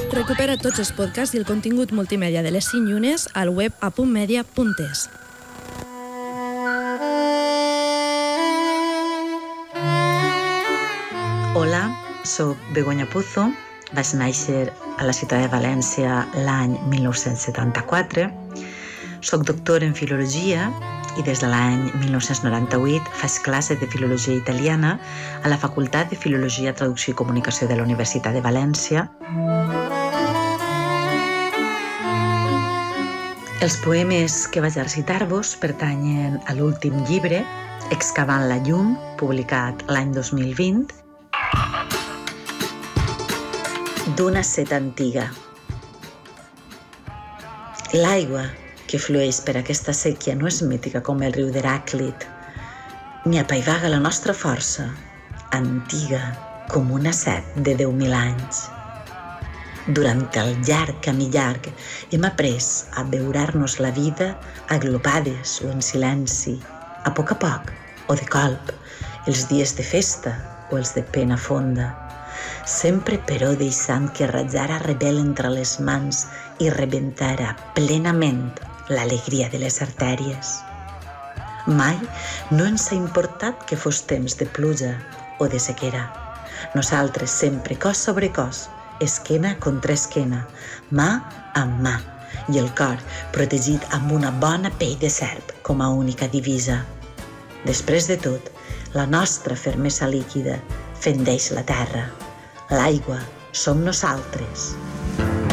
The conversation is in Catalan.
Recupera tots els podcasts i el contingut multimèdia de les 5 llunes al web apuntmedia.es. Hola, soc Begoña Puzo. Vaig néixer a la ciutat de València l'any 1974. Soc doctor en filologia i des de l'any 1998 faig classe de filologia italiana a la Facultat de Filologia, Traducció i Comunicació de la Universitat de València. Els poemes que vaig a recitar-vos pertanyen a l'últim llibre, Excavant la llum, publicat l'any 2020, d'una seta antiga. L'aigua que flueix per aquesta sèquia no és mítica com el riu d'Heràclit, ni apaivaga la nostra força, antiga com una set de 10.000 anys. Durant el llarg camí llarg hem après a beurar-nos la vida aglopades o en silenci, a poc o de colp, els dies de festa o els de pena fonda, sempre però deixant que ratllara rebel entre les mans i rebentara plenament l'alegria de les artèries. Mai no ens ha importat que fos temps de pluja o de sequera. Nosaltres sempre, cos sobre cos, esquena contra esquena, mà amb mà, i el cor protegit amb una bona pell de serp com a única divisa. Després de tot, la nostra fermesa líquida fendeix la terra. L'aigua som nosaltres.